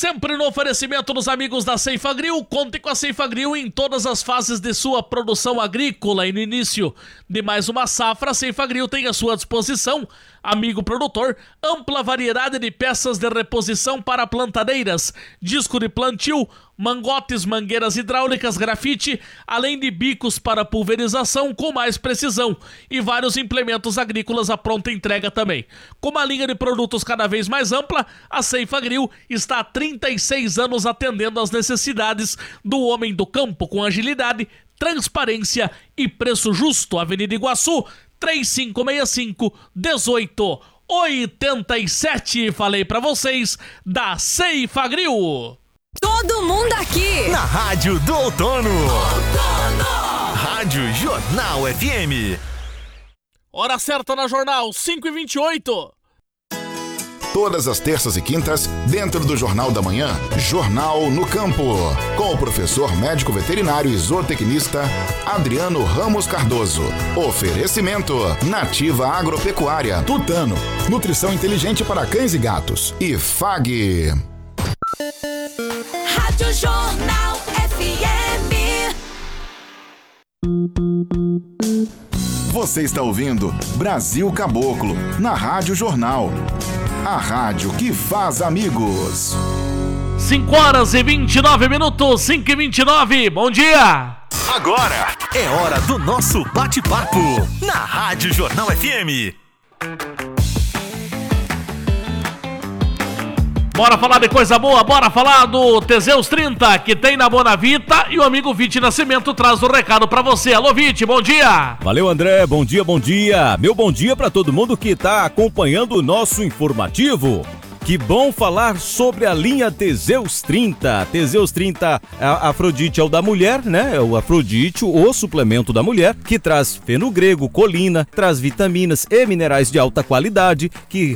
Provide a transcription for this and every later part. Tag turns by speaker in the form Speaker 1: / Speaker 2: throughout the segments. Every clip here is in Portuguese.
Speaker 1: sempre no oferecimento dos amigos da Ceifagrill. Conte com a Ceifagrill em todas as fases de sua produção agrícola e no início de mais uma safra, a Ceifagrill tem à sua disposição, amigo produtor, ampla variedade de peças de reposição para plantadeiras, disco de plantio, mangotes, mangueiras hidráulicas, grafite, além de bicos para pulverização com mais precisão e vários implementos agrícolas à pronta entrega também. Com uma linha de produtos cada vez mais ampla, a Ceifagrill está há 36 anos atendendo às necessidades do homem do campo com agilidade, transparência e preço justo. Avenida Iguaçu, 3565-1887. Falei pra vocês da Ceifagrill.
Speaker 2: Todo mundo aqui
Speaker 3: na Rádio do Outono. Rádio Jornal FM.
Speaker 1: Hora certa na Jornal, 5h28.
Speaker 4: Todas as terças e quintas, dentro do Jornal da Manhã, Jornal no Campo, com o professor médico veterinário e zootecnista Adriano Ramos Cardoso. Oferecimento Nativa Agropecuária, Tutano, nutrição inteligente para cães e gatos e FAG.
Speaker 2: Rádio Jornal FM.
Speaker 4: Você está ouvindo Brasil Caboclo, na Rádio Jornal. A rádio que faz amigos.
Speaker 1: 5h29, 5h29, bom dia!
Speaker 3: Agora é hora do nosso bate-papo na Rádio Jornal FM.
Speaker 1: Bora falar de coisa boa, bora falar do Teseus 30, que tem na Bonavita, e o amigo Vite Nascimento traz o recado pra você. Alô, Vite, bom dia!
Speaker 5: Valeu, André, bom dia, bom dia! Meu bom dia pra todo mundo que tá acompanhando o nosso informativo. Que bom falar sobre a linha Teseus 30. Teseus 30, a Afrodite é o da mulher, né? É o Afrodite, o suplemento da mulher, que traz fenogrego, colina, traz vitaminas e minerais de alta qualidade, que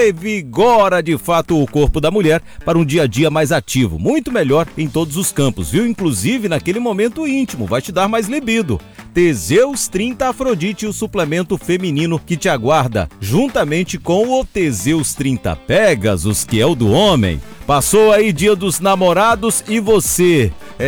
Speaker 5: revigora de fato o corpo da mulher para um dia a dia mais ativo, muito melhor em todos os campos, viu? Inclusive naquele momento íntimo, vai te dar mais libido. Teseus 30 Afrodite, o suplemento feminino que te aguarda, juntamente com o Teseus 30 Pegasus, que é o do homem. Passou aí Dia dos Namorados e você?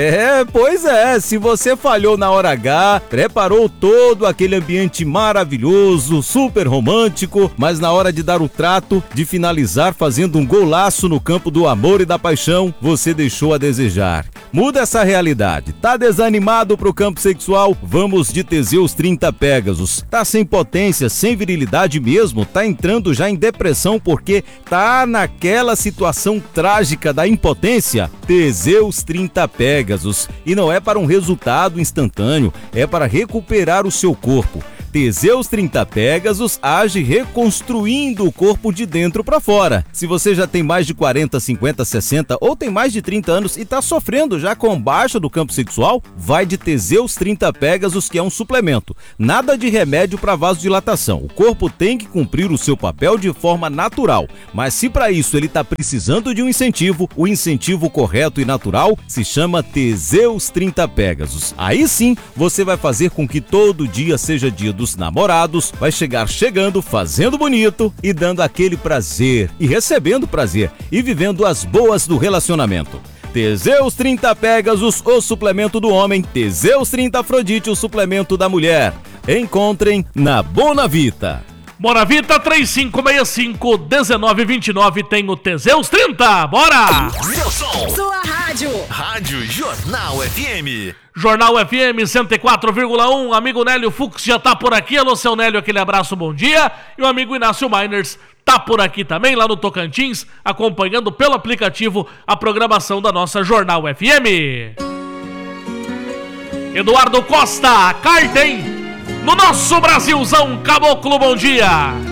Speaker 5: Pois é, se você falhou na hora H, preparou todo aquele ambiente maravilhoso, super romântico, mas na hora de dar o trato, de finalizar fazendo um golaço no campo do amor e da paixão, você deixou a desejar. Muda essa realidade. Tá desanimado pro campo sexual? Vamos de Teseus 30 Pegasus. Tá sem potência, sem virilidade mesmo? Tá entrando já em depressão porque tá naquela situação trágica da impotência? Teseus 30 Pegasus. E não é para um resultado instantâneo, é para recuperar o seu corpo. Teseus 30 Pegasus age reconstruindo o corpo de dentro para fora. Se você já tem mais de 40, 50, 60 ou tem mais de 30 anos e está sofrendo já com baixa do campo sexual, vai de Teseus 30 Pegasus, que é um suplemento. Nada de remédio para vasodilatação. O corpo tem que cumprir o seu papel de forma natural. Mas se para isso ele está precisando de um incentivo, o incentivo correto e natural se chama Teseus 30 Pegasus. Aí sim, você vai fazer com que todo dia seja dia dos namorados, vai chegar chegando, fazendo bonito e dando aquele prazer, e recebendo prazer, e vivendo as boas do relacionamento. Teseus 30 Pegasus, o suplemento do homem. Teseus 30 Afrodite, o suplemento da mulher. Encontrem na Bonavita.
Speaker 1: Bonavita 3565-1929 tem o Teseus 30, bora!
Speaker 3: Seu som,
Speaker 2: sua rádio.
Speaker 3: Rádio Jornal FM.
Speaker 1: Jornal FM 104,1, amigo Nélio Fux já tá por aqui. Alô, seu Nélio, aquele abraço, bom dia. E o amigo Inácio Miners tá por aqui também, lá no Tocantins, acompanhando pelo aplicativo a programação da nossa Jornal FM. Eduardo Costa, carta, hein? No nosso Brasilzão Caboclo, bom dia.